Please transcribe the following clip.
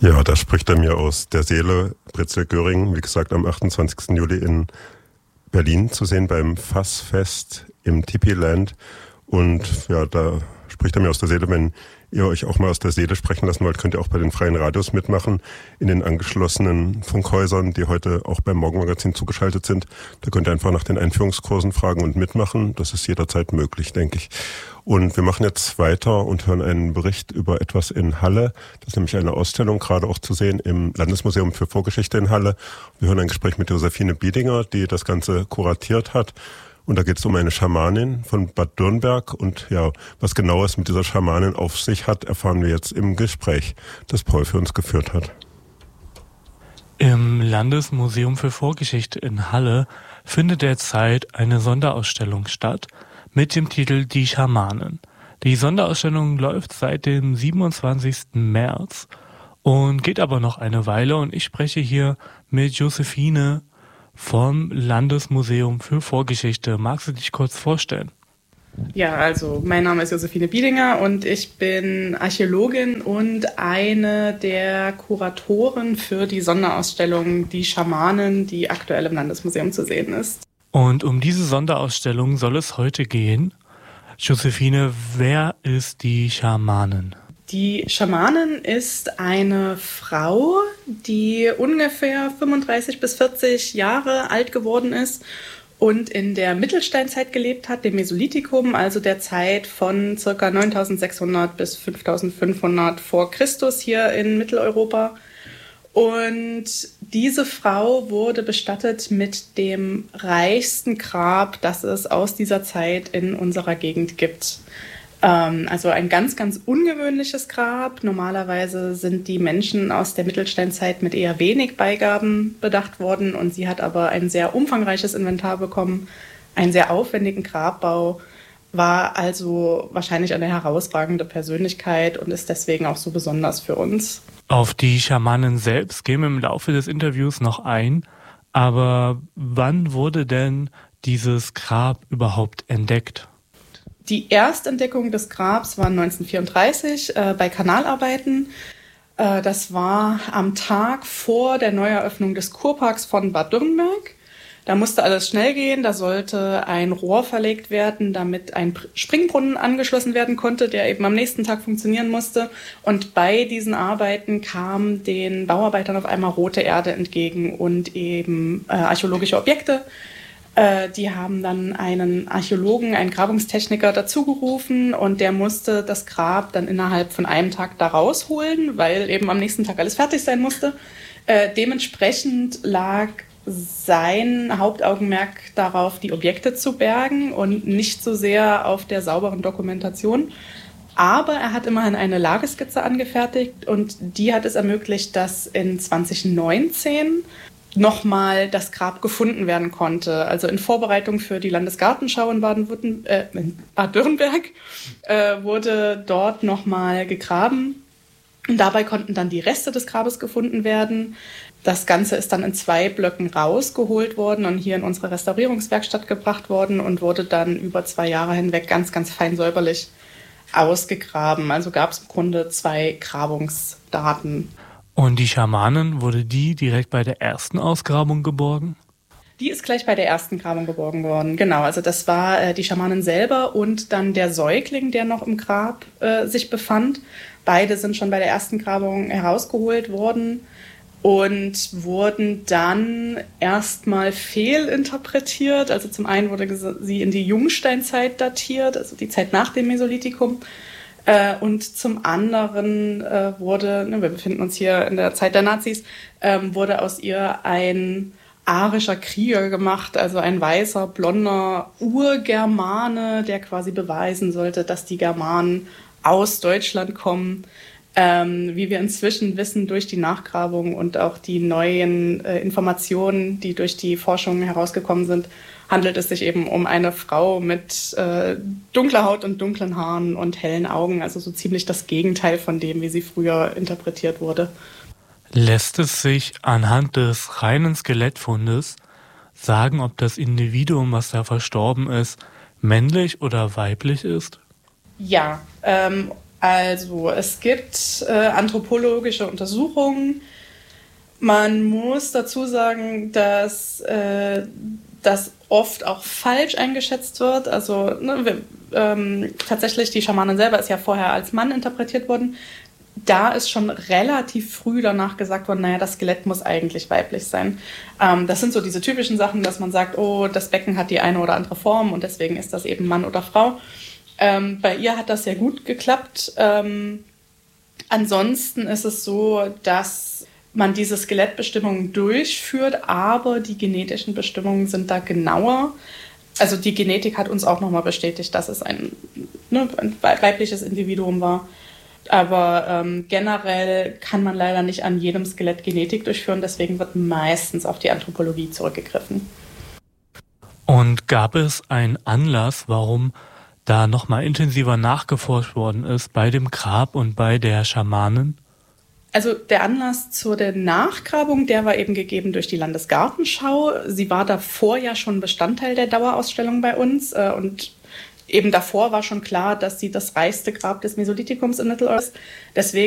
Ja, da spricht er mir aus der Seele. Britzel Göring, wie gesagt, am 28. Juli in Berlin zu sehen beim Fassfest im Tipi-Land. Und ja, da spricht er mir aus der Seele. Wenn ihr euch auch mal aus der Seele sprechen lassen wollt, könnt ihr auch bei den freien Radios mitmachen, in den angeschlossenen Funkhäusern, die heute auch beim Morgenmagazin zugeschaltet sind. Da könnt ihr einfach nach den Einführungskursen fragen und mitmachen. Das ist jederzeit möglich, denke ich. Und wir machen jetzt weiter und hören einen Bericht über etwas in Halle. Das ist nämlich eine Ausstellung, gerade auch zu sehen im Landesmuseum für Vorgeschichte in Halle. Wir hören ein Gespräch mit Josephine Biedinger, die das Ganze kuratiert hat. Und da geht es um eine Schamanin von Bad Dürnberg. Und ja, was genau es mit dieser Schamanin auf sich hat, erfahren wir jetzt im Gespräch, das Paul für uns geführt hat. Im Landesmuseum für Vorgeschichte in Halle findet derzeit eine Sonderausstellung statt mit dem Titel Die Schamanen. Die Sonderausstellung läuft seit dem 27. März und geht aber noch eine Weile. Und ich spreche hier mit Josephine vom Landesmuseum für Vorgeschichte. Magst du dich kurz vorstellen? Ja, also mein Name ist Josephine Biedinger und ich bin Archäologin und eine der Kuratoren für die Sonderausstellung Die Schamanen, die aktuell im Landesmuseum zu sehen ist. Und um diese Sonderausstellung soll es heute gehen. Josephine, wer ist die Schamanin? Die Schamanin ist eine Frau, die ungefähr 35 bis 40 Jahre alt geworden ist und in der Mittelsteinzeit gelebt hat, dem Mesolithikum, also der Zeit von ca. 9600 bis 5500 vor Christus hier in Mitteleuropa. Und diese Frau wurde bestattet mit dem reichsten Grab, das es aus dieser Zeit in unserer Gegend gibt. Also ein ganz, ganz ungewöhnliches Grab. Normalerweise sind die Menschen aus der Mittelsteinzeit mit eher wenig Beigaben bedacht worden und sie hat aber ein sehr umfangreiches Inventar bekommen, einen sehr aufwendigen Grabbau, war also wahrscheinlich eine herausragende Persönlichkeit und ist deswegen auch so besonders für uns. Auf die Schamanin selbst gehen wir im Laufe des Interviews noch ein, aber wann wurde denn dieses Grab überhaupt entdeckt? Die Erstentdeckung des Grabs war 1934 bei Kanalarbeiten. Das war am Tag vor der Neueröffnung des Kurparks von Bad Dürnberg. Da musste alles schnell gehen, da sollte ein Rohr verlegt werden, damit ein Springbrunnen angeschlossen werden konnte, der eben am nächsten Tag funktionieren musste. Und bei diesen Arbeiten kam den Bauarbeitern auf einmal rote Erde entgegen und eben archäologische Objekte. Die haben dann einen Archäologen, einen Grabungstechniker dazugerufen und der musste das Grab dann innerhalb von einem Tag da rausholen, weil eben am nächsten Tag alles fertig sein musste. Dementsprechend lag sein Hauptaugenmerk darauf, die Objekte zu bergen und nicht so sehr auf der sauberen Dokumentation. Aber er hat immerhin eine Lageskizze angefertigt und die hat es ermöglicht, dass in 2019 nochmal das Grab gefunden werden konnte. Also in Vorbereitung für die Landesgartenschau in Bad Dürnberg wurde dort nochmal gegraben. Und dabei konnten dann die Reste des Grabes gefunden werden. Das Ganze ist dann in 2 Blöcken rausgeholt worden und hier in unsere Restaurierungswerkstatt gebracht worden und wurde dann über 2 Jahre hinweg ganz, ganz fein säuberlich ausgegraben. Also gab es im Grunde 2 Grabungsdaten. Und die Schamanin, wurde die direkt bei der ersten Ausgrabung geborgen? Die ist gleich bei der ersten Grabung geborgen worden, genau. Also das war die Schamanin selber und dann der Säugling, der noch im Grab sich befand. Beide sind schon bei der ersten Grabung herausgeholt worden und wurden dann erstmal fehlinterpretiert. Also zum einen wurde sie in die Jungsteinzeit datiert, also die Zeit nach dem Mesolithikum. Und zum anderen wir befinden uns hier in der Zeit der Nazis, wurde aus ihr ein arischer Krieger gemacht, also ein weißer, blonder Urgermane, der quasi beweisen sollte, dass die Germanen aus Deutschland kommen. Wie wir inzwischen wissen durch die Nachgrabung und auch die neuen Informationen, die durch die Forschung herausgekommen sind, handelt es sich eben um eine Frau mit dunkler Haut und dunklen Haaren und hellen Augen, also so ziemlich das Gegenteil von dem, wie sie früher interpretiert wurde. Lässt es sich anhand des reinen Skelettfundes sagen, ob das Individuum, was da verstorben ist, männlich oder weiblich ist? Ja, Also es gibt anthropologische Untersuchungen. Man muss dazu sagen, dass das oft auch falsch eingeschätzt wird. Also tatsächlich, die Schamanin selber ist ja vorher als Mann interpretiert worden. Da ist schon relativ früh danach gesagt worden, naja, das Skelett muss eigentlich weiblich sein. Das sind so diese typischen Sachen, dass man sagt, oh, das Becken hat die eine oder andere Form und deswegen ist das eben Mann oder Frau. Bei ihr hat das sehr gut geklappt. Ansonsten ist es so, dass man diese Skelettbestimmungen durchführt, aber die genetischen Bestimmungen sind da genauer. Also die Genetik hat uns auch nochmal bestätigt, dass es ein weibliches Individuum war. Aber generell kann man leider nicht an jedem Skelett Genetik durchführen, deswegen wird meistens auf die Anthropologie zurückgegriffen. Und gab es einen Anlass, warum da nochmal intensiver nachgeforscht worden ist bei dem Grab und bei der Schamanin? Also der Anlass zu der Nachgrabung, der war eben gegeben durch die Landesgartenschau. Sie war davor ja schon Bestandteil der Dauerausstellung bei uns und eben davor war schon klar, dass sie das reichste Grab des Mesolithikums in Mitteleuropa ist. Deswegen